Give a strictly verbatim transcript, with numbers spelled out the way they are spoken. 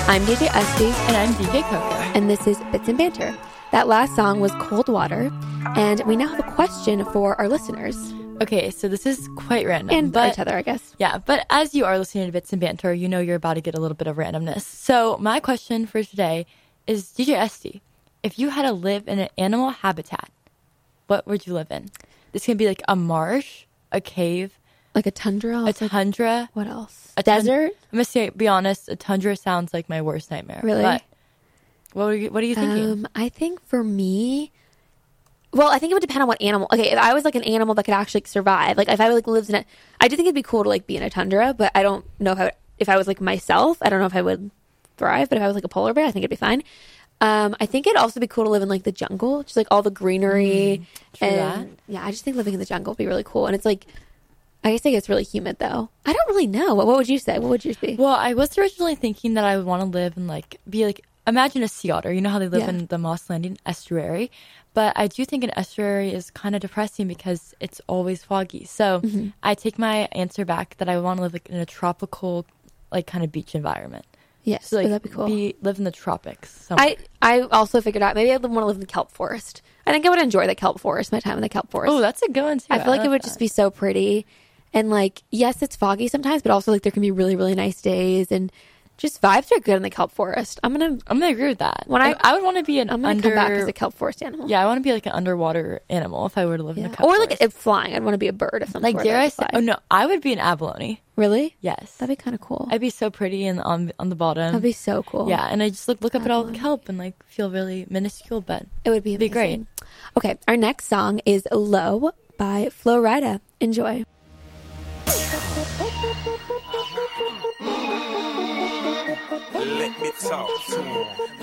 I'm D J Esty. And I'm D J Coco. And this is Bits and Banter. That last song was Cold Water. And we now have a question for our listeners. Okay, so this is quite random. And but, each other, I guess. Yeah, but as you are listening to Bits and Banter, you know you're about to get a little bit of randomness. So my question for today is, D J Esty, if you had to live in an animal habitat, what would you live in? This can be like a marsh, a cave, like a tundra, a tundra. Like, what else? A desert. Tund- I'm gonna say, be honest. A tundra sounds like my worst nightmare. Really? But what are you? What are you thinking? Um, I think for me, well, I think it would depend on what animal. Okay, if I was like an animal that could actually survive, like if I like lived in a, I do think it'd be cool to like be in a tundra, but I don't know if I would, if I was like myself, I don't know if I would thrive. But if I was like a polar bear, I think it'd be fine. Um, I think it'd also be cool to live in like the jungle, just like all the greenery. Mm, true and that. Yeah, I just think living in the jungle would be really cool. And it's like, I guess it gets really humid though. I don't really know. What, what would you say? What would yours be? Well, I was originally thinking that I would want to live in like, be like, imagine a sea otter. You know how they live Yeah. in the Moss Landing estuary. But I do think an estuary is kind of depressing because it's always foggy. So Mm-hmm. I take my answer back that I want to live like in a tropical, like kind of beach environment. Yes, So like, that'd be cool. be, live in the tropics. somewhere. I, I also figured out maybe I'd want to live in the kelp forest. I think I would enjoy the kelp forest, my time in the kelp forest. Oh, that's a good one too. I feel like it love would that. just be so pretty. And like, yes, it's foggy sometimes, but also like there can be really, really nice days and just vibes are good in the kelp forest. I'm going to, I'm gonna agree with that. When I- I would want to be an I'm going to under. come back as a kelp forest animal. Yeah, I want to be like an underwater animal if I were to live in Yeah. a kelp Or like forest. if flying. I'd want to be a bird of some Like sort. dare that I could say? fly. Oh no, I would be an abalone. Really? Yes, That'd be kind of cool. I'd be so pretty and on on the bottom. That'd be so cool. Yeah, and I just look look up at all the Abalone. kelp and like feel really minuscule, but It would be, It'd be great. amazing. Okay. Our next song is Low by Flo Rida. Enjoy. Let me talk to him.